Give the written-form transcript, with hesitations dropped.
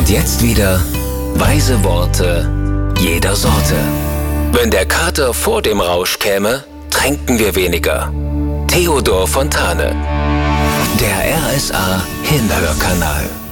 Und jetzt wieder weise Worte jeder Sorte. Wenn der Kater vor dem Rausch käme, tränken wir weniger. Theodor Fontane. Der RSA Hinhörkanal.